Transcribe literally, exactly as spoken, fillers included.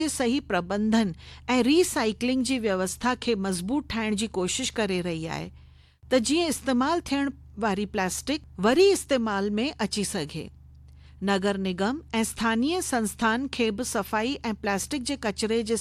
जे सही प्रबंधन ऐं रीसाइक्लिंग जी व्यवस्था खे मज़बूत ठाहिण जी कोशिश करे रही आहे त जीअं इस्तेमालु थियण वारी प्लास्टिक वरी इस्तेमाल में अची सघे। नगर निगम ऐं स्थानीय संस्थान खे बि सफ़ाई ऐं प्लास्टिक जे कचरे जे